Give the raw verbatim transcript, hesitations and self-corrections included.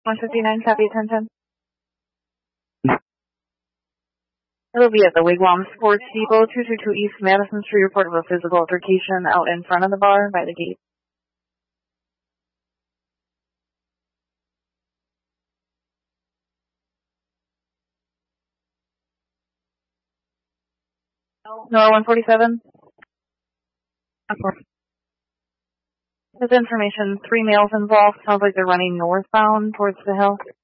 one fifty-nine, copy, ten ten. It'll be at the Wigwam Sports Depot, two two two East Madison Street. Report of a physical altercation out in front of the bar by the gate. No, one forty-seven. This information, three males involved. Sounds like they're running northbound towards the hill.